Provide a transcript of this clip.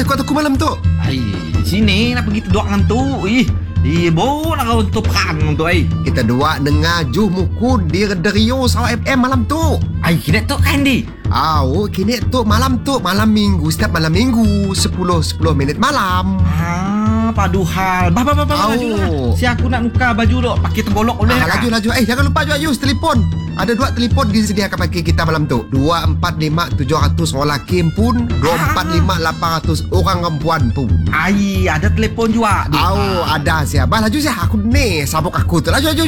ikut aku malam tu? Ai, sini nak pergi doak dengan tu. Bo nak kau tu perang tu Kita dua dengar juh muku di Radio Sarawak FM malam tu. Kena tu kan di. Kini tu malam minggu, setiap malam minggu 10 minit malam. Padu hal. Bah juga. Si aku nak nuka baju dok, pakai tergolok boleh. Laju. Jangan lupa juga Yus telefon. Ada 2 telefon disediakan bagi kita malam tu. 245-700 orang laki pun, 245-800 orang perempuan pun. Ada telefon juga. Ada siapa. Laju siapa aku ni sabuk aku tu. Laju.